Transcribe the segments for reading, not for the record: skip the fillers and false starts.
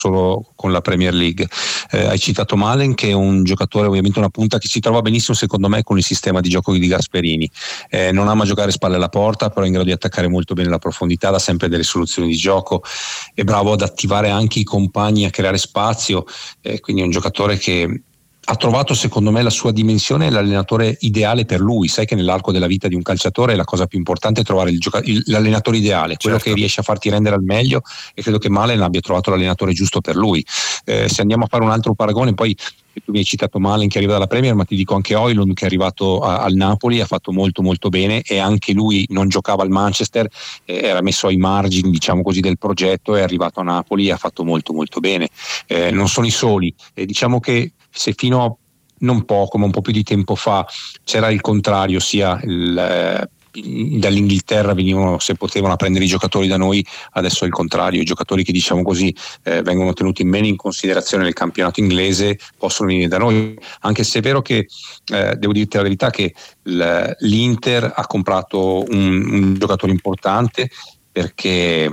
solo con la Premier League. Hai citato Malen, che è un giocatore, ovviamente una punta che si trova benissimo secondo me con il sistema di gioco di Gasperini. Non ama giocare spalle alla porta, però è in grado di attaccare molto bene la profondità, dà sempre delle soluzioni di gioco, è bravo ad attivare anche i compagni, a creare spazio, quindi è un giocatore che ha trovato secondo me la sua dimensione e l'allenatore ideale per lui. Sai che nell'arco della vita di un calciatore la cosa più importante è trovare l'allenatore ideale, quello che riesce a farti rendere al meglio, e credo che Malen abbia trovato l'allenatore giusto per lui. Se andiamo a fare un altro paragone, poi tu mi hai citato Malen che arriva dalla Premier, ma ti dico anche Højlund che è arrivato al Napoli, ha fatto molto molto bene, e anche lui non giocava al Manchester, era messo ai margini diciamo così del progetto, è arrivato a Napoli e ha fatto molto molto bene. Non sono i soli, diciamo che se fino a non poco, ma un po' più di tempo fa c'era il contrario, sia dall'Inghilterra venivano, se potevano, a prendere i giocatori da noi, adesso è il contrario, i giocatori che diciamo così vengono tenuti meno in considerazione nel campionato inglese possono venire da noi, anche se è vero che devo dirti la verità che l'Inter ha comprato un giocatore importante, perché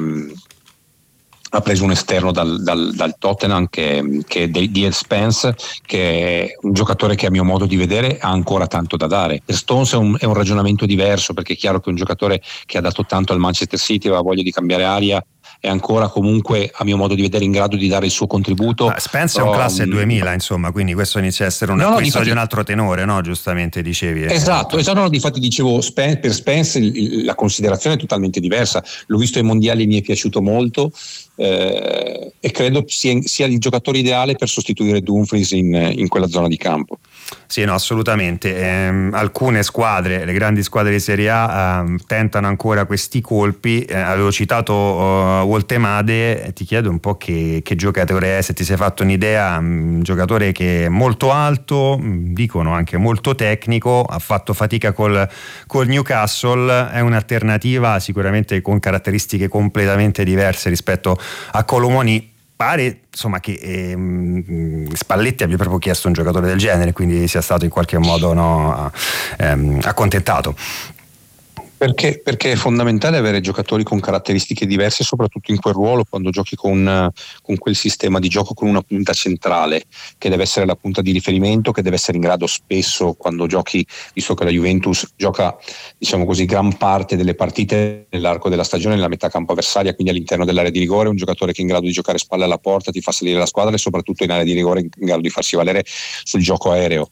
ha preso un esterno dal Tottenham che è Dier Spence, che è un giocatore che a mio modo di vedere ha ancora tanto da dare. Per Stones è un ragionamento diverso, perché è chiaro che è un giocatore che ha dato tanto al Manchester City, aveva voglia di cambiare aria, è ancora comunque a mio modo di vedere in grado di dare il suo contributo. Spence è un classe 2000 insomma, quindi questo inizia a essere un acquisto di un altro tenore, no? Giustamente dicevi. Esatto, no, difatti dicevo, per Spence la considerazione è totalmente diversa, l'ho visto ai mondiali, mi è piaciuto molto, e credo sia il giocatore ideale per sostituire Dumfries in quella zona di campo. Sì, no, assolutamente. Alcune squadre, le grandi squadre di Serie A, tentano ancora questi colpi. Avevo citato Woltemade, ti chiedo un po' che giocatore è, se ti sei fatto un'idea. Un giocatore che è molto alto, dicono anche molto tecnico, ha fatto fatica col Newcastle, è un'alternativa sicuramente con caratteristiche completamente diverse rispetto a Colomoni. Pare insomma che Spalletti abbia proprio chiesto un giocatore del genere, quindi sia stato in qualche modo accontentato. Perché è fondamentale avere giocatori con caratteristiche diverse, soprattutto in quel ruolo, quando giochi con quel sistema di gioco, con una punta centrale che deve essere la punta di riferimento, che deve essere in grado spesso, quando giochi, visto che la Juventus gioca diciamo così gran parte delle partite nell'arco della stagione nella metà campo avversaria, quindi all'interno dell'area di rigore, un giocatore che è in grado di giocare spalle alla porta, ti fa salire la squadra, e soprattutto in area di rigore in grado di farsi valere sul gioco aereo.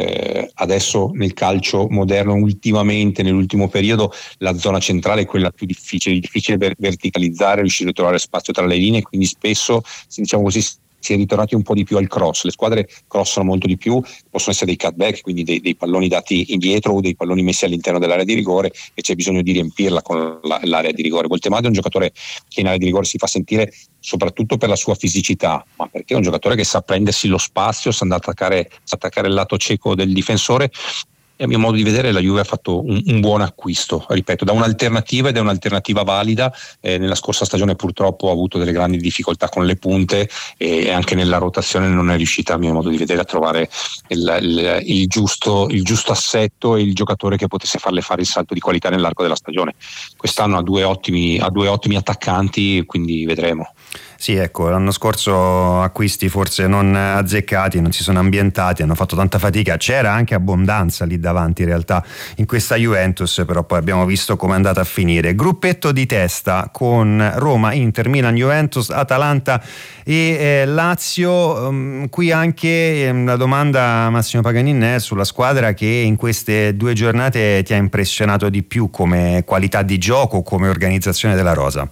Adesso nel calcio moderno, ultimamente nell'ultimo periodo, la zona centrale è quella più difficile verticalizzare, riuscire a trovare spazio tra le linee, quindi spesso, diciamo così, si è ritornati un po' di più al cross. Le squadre crossano molto di più, possono essere dei cutback, quindi dei palloni dati indietro o dei palloni messi all'interno dell'area di rigore, e c'è bisogno di riempirla con l'area di rigore. Woltemade è un giocatore che in area di rigore si fa sentire soprattutto per la sua fisicità, ma perché è un giocatore che sa prendersi lo spazio, sa attaccare il lato cieco del difensore, e a mio modo di vedere la Juve ha fatto un buon acquisto, ripeto, da un'alternativa, ed è un'alternativa valida. Nella scorsa stagione purtroppo ha avuto delle grandi difficoltà con le punte, e anche nella rotazione non è riuscita, a mio modo di vedere, a trovare il giusto assetto e il giocatore che potesse farle fare il salto di qualità nell'arco della stagione. Quest'anno ha due ottimi attaccanti, quindi vedremo. Sì, ecco, l'anno scorso acquisti forse non azzeccati, non si sono ambientati, hanno fatto tanta fatica, c'era anche abbondanza lì davanti in realtà in questa Juventus, però poi abbiamo visto come è andata a finire. Gruppetto di testa con Roma, Inter, Milan, Juventus, Atalanta e Lazio. Qui anche la domanda, Massimo Paganin, è sulla squadra che in queste 2 giornate ti ha impressionato di più come qualità di gioco, come organizzazione della rosa.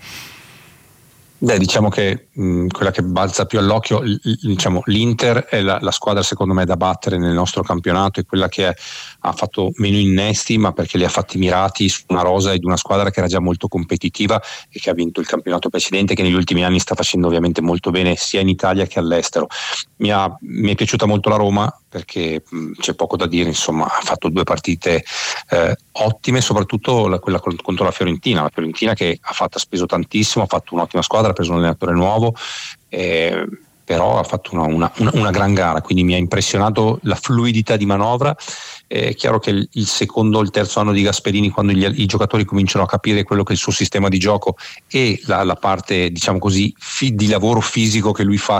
Diciamo che quella che balza più all'occhio, diciamo, l'Inter è la squadra secondo me da battere nel nostro campionato, è quella che ha fatto meno innesti, ma perché li ha fatti mirati su una rosa e di una squadra che era già molto competitiva e che ha vinto il campionato precedente, che negli ultimi anni sta facendo ovviamente molto bene sia in Italia che all'estero. Mi è piaciuta molto la Roma, perché c'è poco da dire, insomma, ha fatto 2 partite ottime, soprattutto quella contro la Fiorentina che ha speso tantissimo, ha fatto un'ottima squadra, ha preso un allenatore nuovo, però ha fatto una gran gara, quindi mi ha impressionato la fluidità di manovra. È chiaro che il secondo o il terzo anno di Gasperini, quando i giocatori cominciano a capire quello che è il suo sistema di gioco e la parte, diciamo così, di lavoro fisico che lui fa